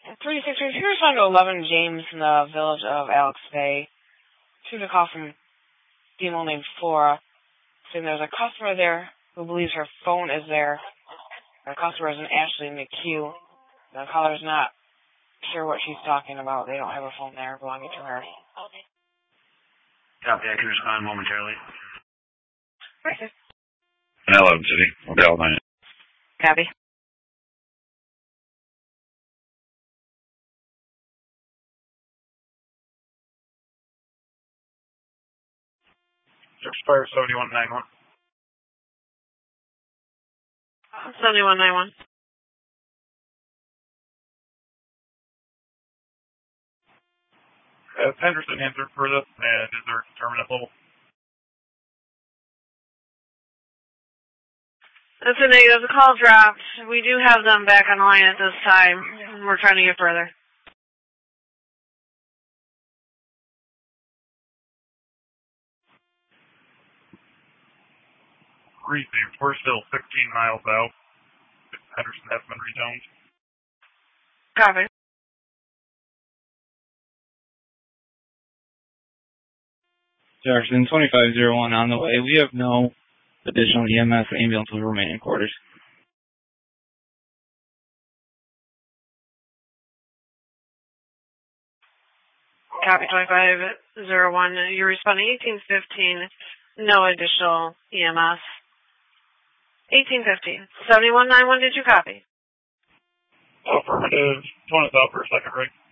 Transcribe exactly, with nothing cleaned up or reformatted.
three six three, if you respond to eleven James in the village of Alex Bay, received a call from a female named Flora, saying there's a customer there who believes her phone is there. The customer is an Ashley McHugh. The caller's not sure what she's talking about. They don't have a phone there belonging to her. Copy, I can respond momentarily. Right. Hello, City. I'll be all night. Copy. Expire seventy-one ninety-one. seventy-one ninety-one. Has Henderson answered for this, and is there a determinate level? That's a negative. The call dropped. We do have them back online at this time. We're trying to get further. Received. We're still sixteen miles out. Henderson has been rezoned. Copy. Jefferson, twenty-five oh one on the way. We have no additional E M S ambulances remaining quarters. Copy twenty-five oh one. You're responding eighteen fifteen. No additional E M S. eighteen fifteen. seventy-one ninety-one, did you copy? Affirmative. One is out for a second, right?